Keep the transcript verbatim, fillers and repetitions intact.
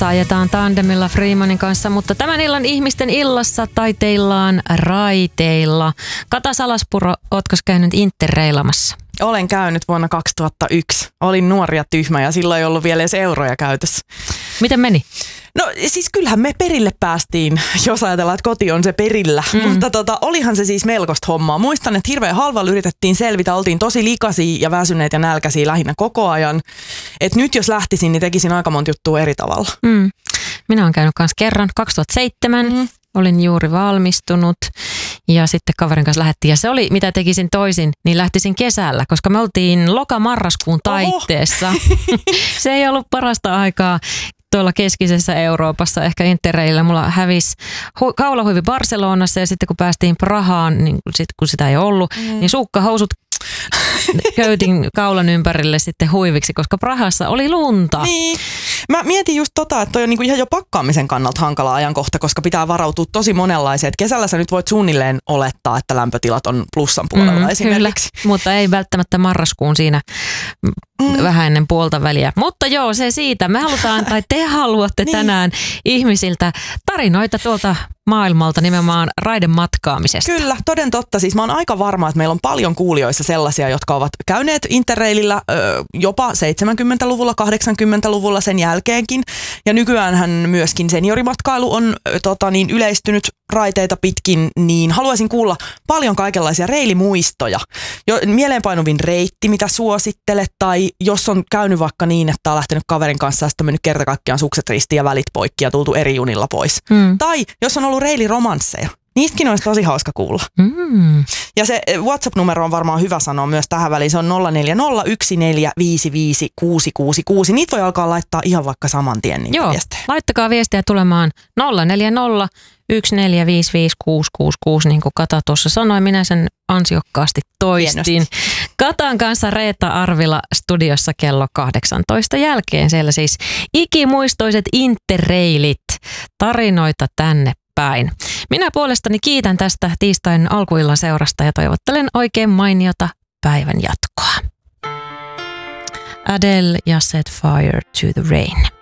Tässä ajetaan tandemilla Freemanin kanssa, mutta tämän illan ihmisten illassa taiteillaan raiteilla. Kata Salaspuro, ootko käynyt interreilamassa? Olen käynyt vuonna kaksituhattayksi. Olin nuori ja tyhmä ja silloin ei ollut vielä edes euroja käytössä. Miten meni? No siis kyllähän me perille päästiin, jos ajatellaan, että koti on se perillä. Mm. Mutta tota, olihan se siis melkoista hommaa. Muistan, että hirveän halvalla yritettiin selvitä. Oltiin tosi likaisia ja väsyneitä ja nälkäisiä lähinnä koko ajan. Et nyt jos lähtisin, niin tekisin aika monta juttua eri tavalla. Mm. Minä olen käynyt kanssa kerran kaksituhattaseitsemän. Mm. Olin juuri valmistunut ja sitten kaverin kanssa lähdettiin. Ja se oli, mitä tekisin toisin, niin lähtisin kesällä, koska me oltiin loka-marraskuun taitteessa. Se ei ollut parasta aikaa tuolla keskisessä Euroopassa, ehkä interreillä. Mulla hävisi hu- kaulahuivi Barcelonassa ja sitten kun päästiin Prahaan, niin sit, kun sitä ei ollut, mm. niin sukkahousut köytin kaulan ympärille sitten huiviksi, koska Prahassa oli lunta. Niin. Mä mietin just tota, että toi on niinku ihan jo pakkaamisen kannalta hankala ajankohta, koska pitää varautua tosi monenlaiseen. Et kesällä sä nyt voit suunnilleen olettaa, että lämpötilat on plussan puolella mm, esimerkiksi. Kyllä, mutta ei välttämättä marraskuun siinä mm. vähän ennen puolta väliä. Mutta joo, se siitä. Me halutaan, tai te haluatte niin. tänään ihmisiltä tarinoita tuolta maailmalta nimenomaan raidematkaamisesta. Kyllä, toden totta. Siis mä oon aika varma, että meillä on paljon kuulijoissa sellaisia, jotka ovat käyneet interreilillä ö, jopa seitsemänkymmentäluvulla, kahdeksankymmentäluvulla sen jälkeenkin. Ja nykyäänhän myöskin seniorimatkailu on ö, tota, niin yleistynyt raiteita pitkin, niin haluaisin kuulla paljon kaikenlaisia reilimuistoja. Jo, mieleenpainuvin reitti, mitä suosittelet, tai jos on käynyt vaikka niin, että on lähtenyt kaverin kanssa ja sitten on mennyt kerta kaikkiaan sukset ristiin ja välit poikki ja tultu eri junilla pois. Hmm. Tai jos on ollut reiliromansseja. Niistäkin olisi tosi hauska kuulla. Mm. Ja se WhatsApp-numero on varmaan hyvä sanoa myös tähän väliin. Se on nolla neljä nolla yksi neljä viisi viisi kuusi kuusi kuusi. Niitä voi alkaa laittaa ihan vaikka saman tien niitä Joo, viestejä. laittakaa viestiä tulemaan nolla neljä nolla yksi neljä viisi viisi kuusi kuusi kuusi, niin kuin Kata tuossa sanoi. Minä sen ansiokkaasti toistin. Hienosti. Katan kanssa Reetta Arvila studiossa kello kahdeksantoista jälkeen. Siellä siis ikimuistoiset interreilit, tarinoita tänne päin. Minä puolestani kiitän tästä tiistain alkuillan seurasta ja toivottelen oikein mainiota päivän jatkoa. Adele ja Set Fire to the Rain.